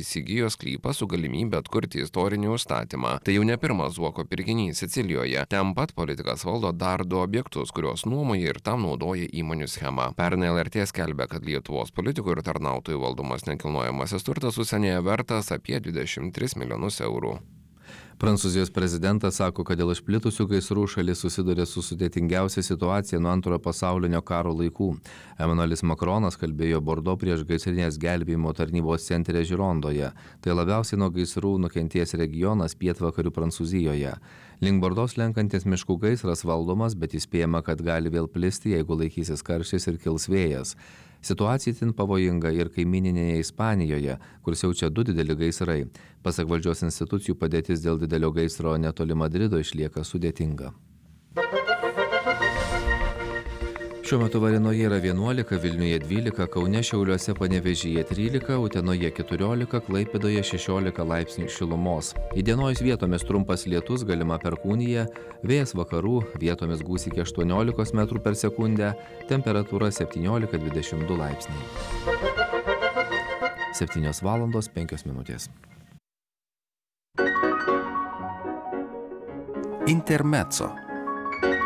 įsigijo sklypą su galimybė atkurti istorinį užstatymą. Tai jau ne pirmas Zuoko pirkinys Sicilijoje. Ten pat politikas valdo dar 2 objektus, kuriuos nuomoja ir tam naudoja įmonių schemą. Pernai LRT skelbė, kad Lietuvos politikų ir tarnautojų valdomas nekilnojamasis turtas užsienyje vertas apie 23 milijonus eurų. Prancūzijos prezidentas sako, kad dėl išplitusių gaisrų šalis susiduria su sudėtingiausia situacija nuo Antrojo pasaulinio karo laikų. Emanuelis Makronas kalbėjo Bordo priešgaisrinės gelbėjimo tarnybos centre Žirondoje. Tai labiausiai nuo gaisrų nukentėjęs regionas pietvakarių Prancūzijoje. Link Bordo slenkantis miškų gaisras valdomas, bet įspėjama, kad gali vėl plisti, jeigu laikysis karštis ir kils vėjas. Situacija itin pavojinga ir kaimininėje Ispanijoje, kur siaučia 2 dideli gaisrai. Pasak valdžios institucijų padėtis dėl didelio gaisro netoli Madrido išlieka sudėtinga. Šiuo metu Varėnoje yra 11, Vilniuje 12, Kaune, Šiauliuose, Panevėžyje 13, Utenoje 14, Klaipėdoje 16 laipsnių šilumos. Įdienojus vietomis trumpas lietus, galima perkūnija, vėjas vakarų, vietomis gūsiai iki 18 metrų per sekundę, temperatūra 17-22 laipsniai. 7 valandos 5 minutės. Intermezzo.